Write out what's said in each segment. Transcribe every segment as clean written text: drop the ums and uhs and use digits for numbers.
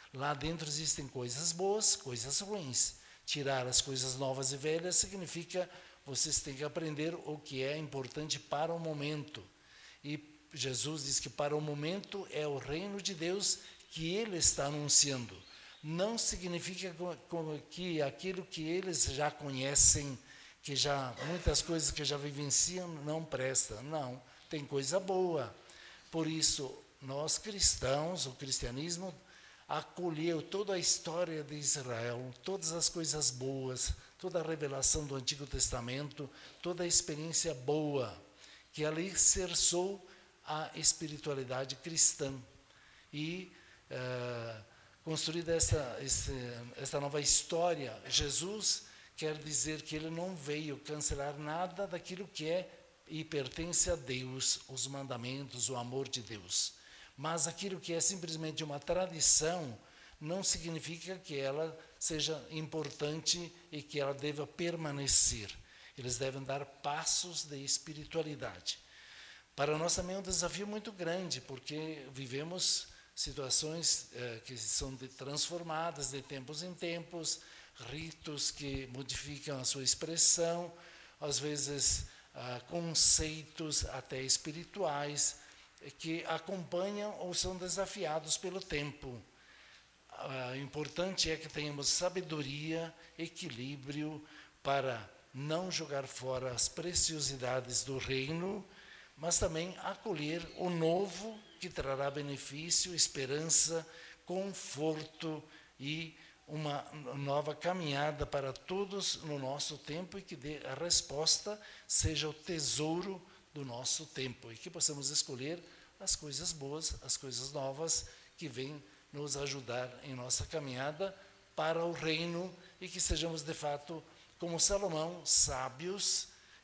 Lá dentro existem coisas boas, coisas ruins. Tirar as coisas novas e velhas significa vocês têm que aprender o que é importante para o momento. E Jesus diz que para o momento é o reino de Deus que Ele está anunciando. Não significa que aquilo que eles já conhecem, que já muitas coisas que já vivenciam não presta. Não, tem coisa boa. Por isso, nós cristãos, o cristianismo acolheu toda a história de Israel, todas as coisas boas, toda a revelação do Antigo Testamento, toda a experiência boa, que alicerçou a espiritualidade cristã. E construída essa nova história, Jesus quer dizer que Ele não veio cancelar nada daquilo que é e pertence a Deus, os mandamentos, o amor de Deus. Mas aquilo que é simplesmente uma tradição não significa que ela seja importante e que ela deva permanecer. Eles devem dar passos de espiritualidade. Para nós também é um desafio muito grande, porque vivemos situações que são transformadas de tempos em tempos, ritos que modificam a sua expressão, às vezes conceitos até espirituais, que acompanham ou são desafiados pelo tempo. O importante é que tenhamos sabedoria, equilíbrio, para não jogar fora as preciosidades do reino, mas também acolher o novo, que trará benefício, esperança, conforto e uma nova caminhada para todos no nosso tempo, e que a resposta seja o tesouro do nosso tempo, e que possamos escolher as coisas boas, as coisas novas, que vêm nos ajudar em nossa caminhada para o reino, e que sejamos de fato, como Salomão, sábios,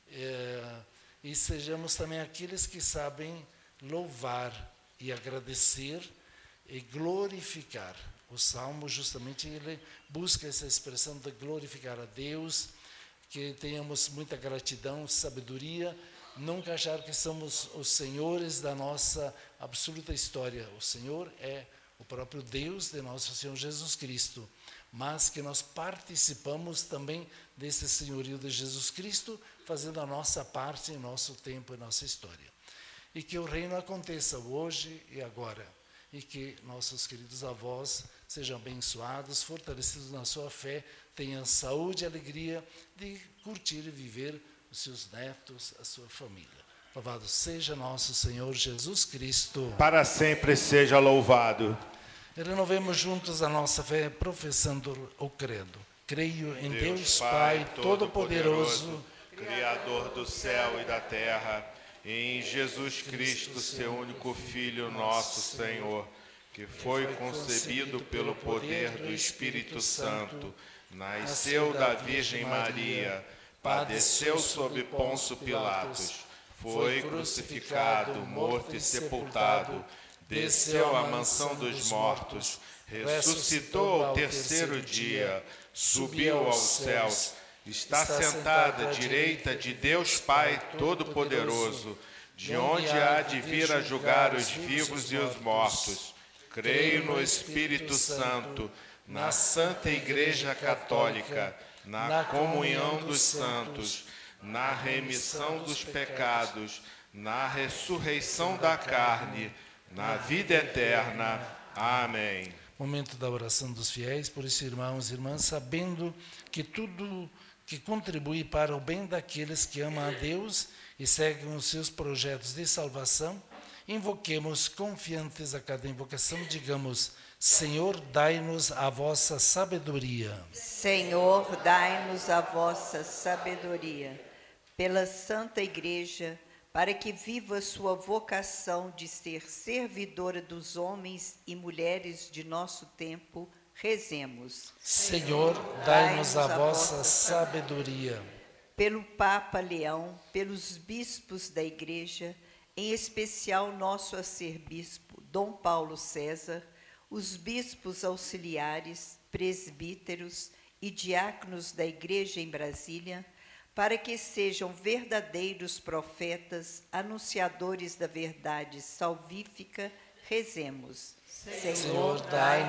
e sejamos também aqueles que sabem louvar e agradecer e glorificar. O Salmo, justamente, ele busca essa expressão de glorificar a Deus, que tenhamos muita gratidão, sabedoria, nunca achar que somos os senhores da nossa absoluta história. O Senhor é o próprio Deus de nosso Senhor Jesus Cristo, mas que nós participamos também desse senhorio de Jesus Cristo, fazendo a nossa parte em nosso tempo e nossa história. E que o reino aconteça hoje e agora, e que nossos queridos avós sejam abençoados, fortalecidos na sua fé, tenham saúde e alegria de curtir e viver os seus netos, a sua família. Louvado seja nosso Senhor Jesus Cristo. Para sempre seja louvado. Renovemos juntos a nossa fé, professando o credo. Creio em Deus Pai Todo-Poderoso, Criador do céu e da terra, e em Jesus Cristo, seu único Filho, nosso Senhor, que foi concebido pelo poder do Espírito Santo, nasceu da Virgem Maria, padeceu sob Pôncio Pilatos, foi crucificado, morto e sepultado, desceu à mansão dos mortos, ressuscitou ao terceiro dia, subiu aos céus, está sentado à direita de Deus Pai Todo-Poderoso, de onde há de vir a julgar os vivos e os mortos. Creio no Espírito Santo, na Santa Igreja Católica, na comunhão dos santos, na remissão dos pecados, na ressurreição da carne, na vida eterna. Amém. Momento da oração dos fiéis. Por isso, irmãos e irmãs, sabendo que tudo que contribui para o bem daqueles que amam a Deus e seguem os seus projetos de salvação, invoquemos confiantes a cada invocação, digamos: Senhor, dai-nos a vossa sabedoria. Senhor, dai-nos a vossa sabedoria. Pela Santa Igreja, para que viva sua vocação de ser servidora dos homens e mulheres de nosso tempo, rezemos. Senhor, dai-nos a vossa sabedoria. Pelo Papa Leão, pelos bispos da Igreja, em especial nosso arcebispo Dom Paulo César, os bispos auxiliares, presbíteros e diáconos da Igreja em Brasília, para que sejam verdadeiros profetas, anunciadores da verdade salvífica, rezemos. Senhor, dai